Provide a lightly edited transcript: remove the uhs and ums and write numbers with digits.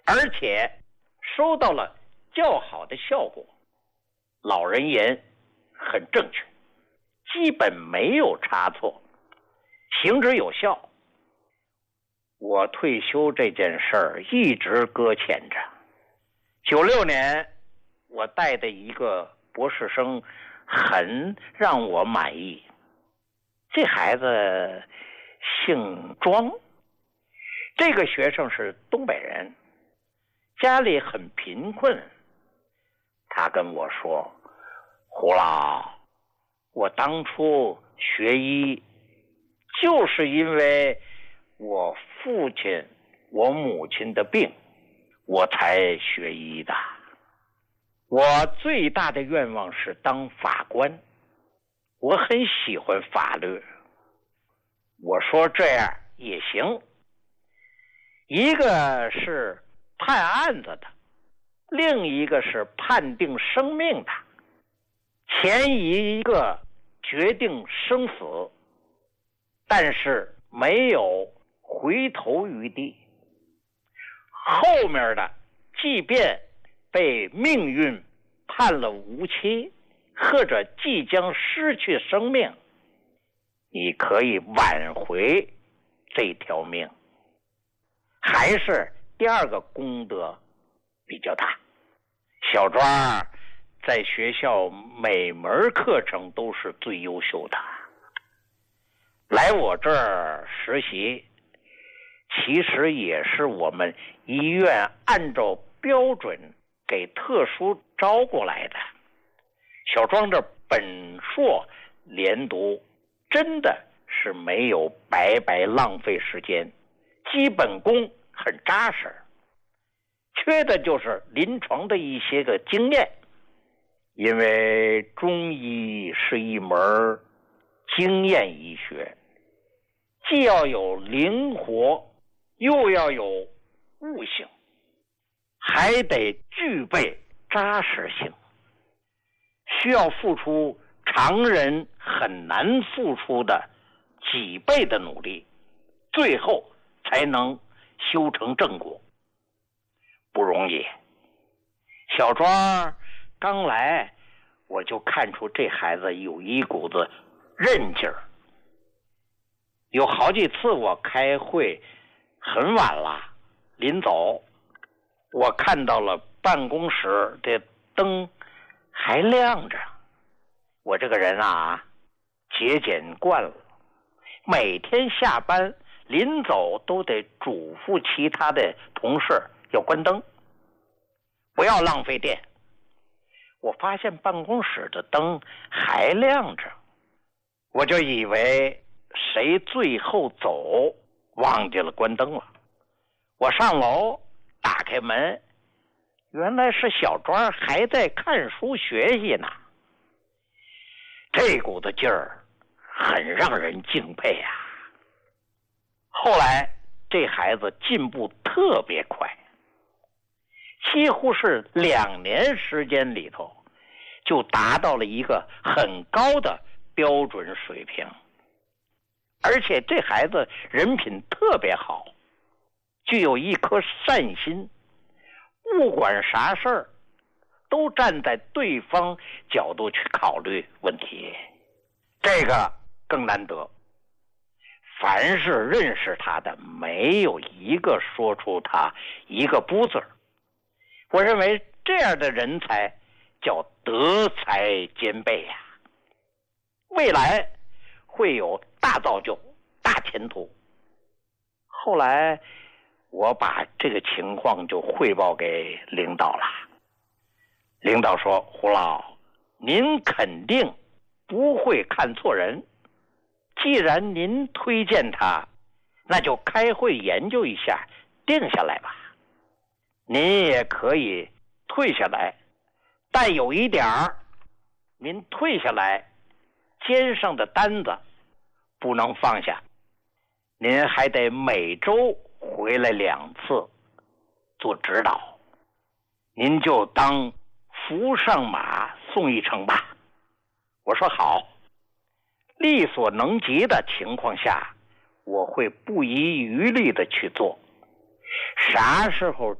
而且收到了较好的效果。老人言很正确，基本没有差错，行之有效。我退休这件事儿一直搁浅着。96年我带的一个博士生很让我满意，这孩子姓庄，这个学生是东北人，家里很贫困。他跟我说，胡老，我当初学医就是因为我父亲我母亲的病我才学医的。我最大的愿望是当法官，我很喜欢法律。我说这样也行，一个是判案子的，另一个是判定生命的，前一个决定生死，但是没有回头余地，后面的即便被命运判了无期，或者即将失去生命，你可以挽回这条命。还是第二个功德比较大。小庄在学校每门课程都是最优秀的，来我这儿实习其实也是我们医院按照标准给特殊招过来的。小庄这本硕连读真的是没有白白浪费时间，基本功很扎实，缺的就是临床的一些个经验。因为中医是一门经验医学，既要有灵活，又要有悟性，还得具备扎实性，需要付出常人很难付出的几倍的努力，最后才能修成正果，不容易。小庄刚来，我就看出这孩子有一股子韧劲儿。有好几次我开会很晚了，临走我看到了办公室的灯还亮着。我这个人啊，节俭惯了，每天下班临走都得嘱咐其他的同事要关灯，不要浪费电。我发现办公室的灯还亮着，我就以为谁最后走忘记了关灯了。我上楼打开门，原来是小庄还在看书学习呢。这股子劲儿很让人敬佩啊。后来这孩子进步特别快，几乎是2年时间里头就达到了一个很高的标准水平。而且这孩子人品特别好，具有一颗善心，不管啥事儿都站在对方角度去考虑问题，这个更难得。凡是认识他的，没有一个说出他一个不字。我认为这样的人才叫德才兼备呀，未来会有大造就、大前途。后来我把这个情况就汇报给领导了，领导说，胡老，您肯定不会看错人，既然您推荐他，那就开会研究一下，定下来吧。您也可以退下来，但有一点儿，您退下来肩上的单子不能放下，您还得每周回来2次做指导，您就当扶上马送一程吧。我说好，力所能及的情况下，我会不遗余力的去做。啥时候